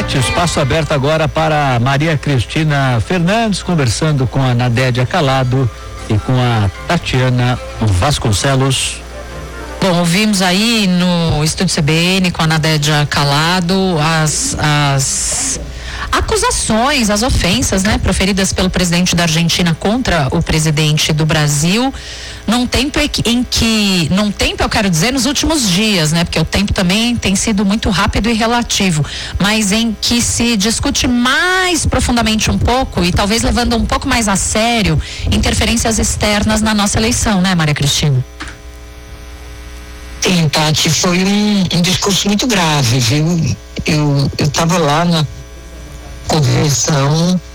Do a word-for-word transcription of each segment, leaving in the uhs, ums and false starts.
debate, espaço aberto agora para Maria Cristina Fernandes, conversando com a Nadédia Calado e com a Tatiana Vasconcelos. Bom, ouvimos aí no Estúdio C B N com a Nadédia Calado as, as acusações, as ofensas, né, proferidas pelo presidente da Argentina contra o presidente do Brasil, num tempo em que, num tempo eu quero dizer nos últimos dias, né, porque o tempo também tem sido muito rápido e relativo, mas em que se discute mais profundamente um pouco e talvez levando um pouco mais a sério interferências externas na nossa eleição, né, Maria Cristina? Sim, Tati, foi um, um discurso muito grave, viu? Eu eu estava lá na convenção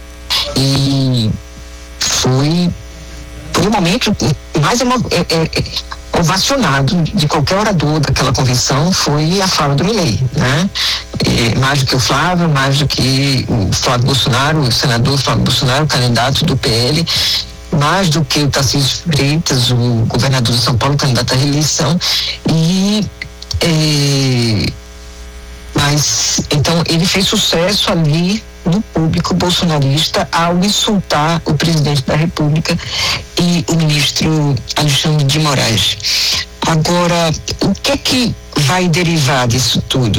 e foi, foi um momento mais emo, é, é, ovacionado de qualquer orador daquela convenção, foi a fala do Milei, né? É, mais do que o Flávio, mais do que o Flávio Bolsonaro, o senador Flávio Bolsonaro, o candidato do P L, mais do que o Tarcísio Freitas, o governador de São Paulo, candidato à reeleição, e é, mas então ele fez sucesso ali no público bolsonarista ao insultar o presidente da República e o ministro Alexandre de Moraes. Agora, o que é que vai derivar disso tudo?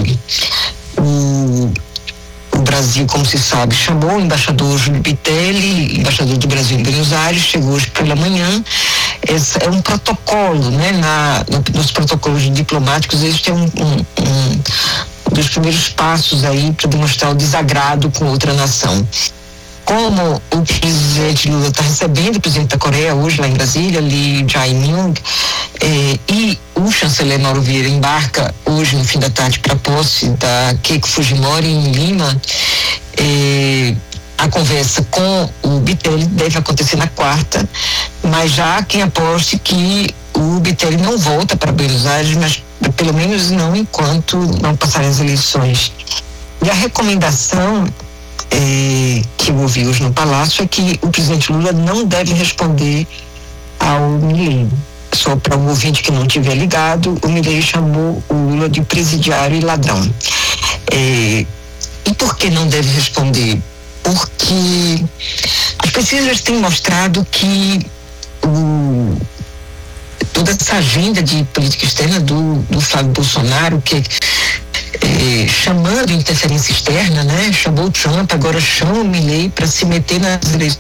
O O Brasil, como se sabe, chamou o embaixador Júlio Bitelli, embaixador do Brasil em Buenos Aires, chegou hoje pela manhã. Esse é um protocolo, né? Na, no, nos protocolos diplomáticos, este é um, um, um dos primeiros passos aí para demonstrar o desagrado com outra nação. Como o presidente Lula está recebendo o presidente da Coreia hoje lá em Brasília, Lee Jae-myung, eh, e o chanceler Mauro Vieira embarca hoje no fim da tarde para a posse da Keiko Fujimori em Lima, eh, a conversa com o Bitelli deve acontecer na quarta, mas já há quem aposte que o Bitelli não volta para Buenos Aires, mas pelo menos não enquanto não passarem as eleições. E a recomendação É, que eu ouvi hoje no Palácio é que o presidente Lula não deve responder ao Milei. Só para o ouvinte que não tiver ligado, o Milei chamou o Lula de presidiário e ladrão. É, e por que não deve responder? Porque as pesquisas têm mostrado que o, toda essa agenda de política externa do, do Flávio Bolsonaro, que É, chamando interferência externa, né? Chamou o Trump, agora chama o Milei para se meter nas eleições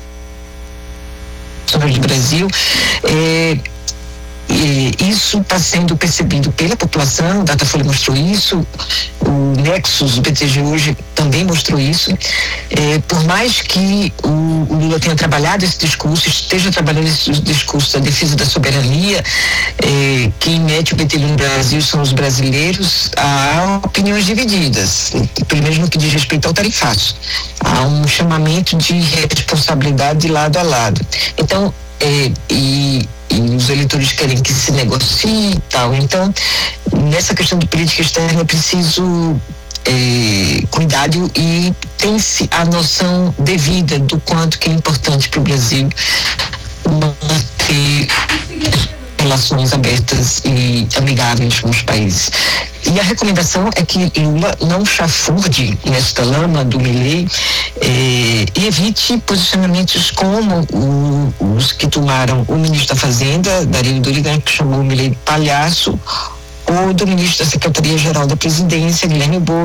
do Brasil. É, e isso está sendo percebido pela população, o Datafolha mostrou isso, o Nexus, o P T G hoje também mostrou isso. É, por mais que o, o Lula tenha trabalhado esse discurso, esteja trabalhando esse discurso da defesa da soberania, é, quem mete o petelho no Brasil são os brasileiros, há opiniões divididas, pelo menos no que diz respeito ao tarifaço. Há um chamamento de responsabilidade de lado a lado. Então, é, e e os eleitores querem que se negocie e tal. Então, nessa questão de política externa é preciso é, cuidado e tem-se a noção devida do quanto que é importante para o Brasil manter relações abertas e amigáveis com os países. E a recomendação é que Lula não chafurde nesta lama do Milei eh, e evite posicionamentos como o, os que tomaram o ministro da Fazenda, Dario Durigan, que chamou o Milei de palhaço, ou do ministro da Secretaria-Geral da Presidência, Guilherme Boulos,